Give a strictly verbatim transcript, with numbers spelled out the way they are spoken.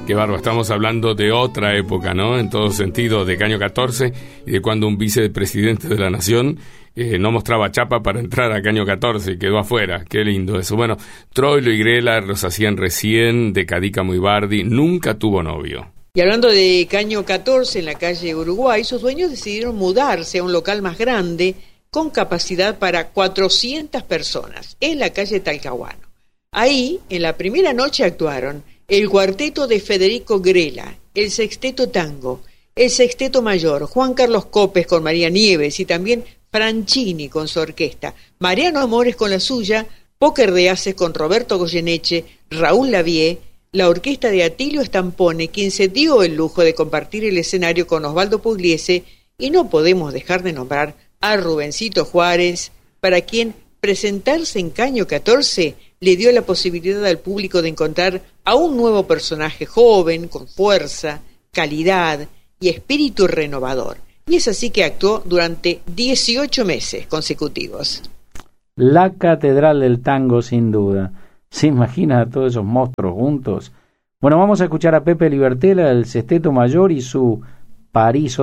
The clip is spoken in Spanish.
Qué bárbaro, estamos hablando de otra época, ¿no? En todo sentido, de Caño catorce y de cuando un vicepresidente de la Nación eh, no mostraba chapa para entrar a Caño catorce y quedó afuera. Qué lindo eso. Bueno, Troilo y Grela los hacían recién, de Cadícamo y Bardi, nunca tuvo novio. Y hablando de Caño catorce, en la calle Uruguay, sus dueños decidieron mudarse a un local más grande con capacidad para cuatrocientas personas, en la calle Talcahuano. Ahí, en la primera noche actuaron el cuarteto de Federico Grela, el sexteto tango, el sexteto mayor, Juan Carlos Copes con María Nieves y también Franchini con su orquesta, Mariano Amores con la suya, Póker de Haces con Roberto Goyeneche, Raúl Lavie, la orquesta de Atilio Stampone, quien se dio el lujo de compartir el escenario con Osvaldo Pugliese, y no podemos dejar de nombrar a Rubencito Juárez, para quien presentarse en Caño catorce le dio la posibilidad al público de encontrar a un nuevo personaje joven, con fuerza, calidad y espíritu renovador. Y es así que actuó durante dieciocho meses consecutivos. La catedral del tango, sin duda. ¿Se imagina a todos esos monstruos juntos? Bueno, vamos a escuchar a Pepe Libertela, el sexteto mayor, y su París